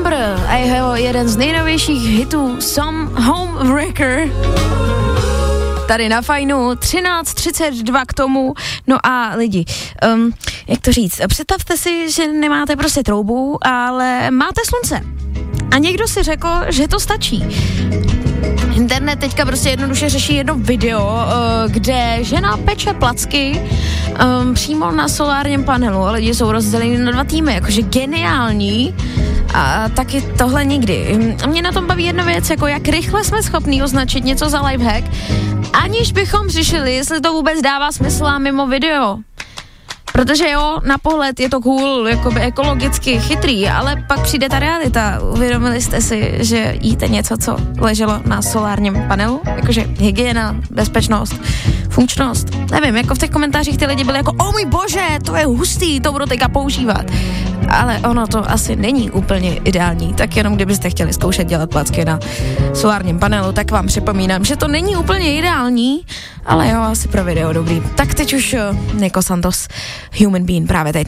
Number a jeho jeden z nejnovějších hitů Some Homewrecker. Tady na Fajnu 13:32 k tomu. No a lidi, jak to říct, představte si, že nemáte prostě troubu, ale máte slunce. A někdo si řekl, že to stačí. Internet teďka prostě jednoduše řeší jedno video, kde žena peče placky přímo na solárním panelu a lidi jsou rozděleni na 2 týmy, jakože geniální. A taky tohle nikdy. A mě na tom baví jedna věc, jako jak rychle jsme schopní označit něco za lifehack, aniž bychom řešili, jestli to vůbec dává smysl a mimo video. Protože jo, na pohled je to cool, jakoby ekologicky chytrý, ale pak přijde ta realita. Uvědomili jste si, že jíte něco, co leželo na solárním panelu? Jakože hygiena, bezpečnost, funkčnost. Nevím, jako v těch komentářích ty lidi byli jako, o můj bože, to je hustý, to budu teďka používat. Ale ono to asi není úplně ideální, tak jenom kdybyste chtěli zkoušet dělat placky na solárním panelu, tak vám připomínám, že to není úplně ideální, ale jo, asi pro video dobrý. Tak teď už Nico Santos, Human Being právě teď.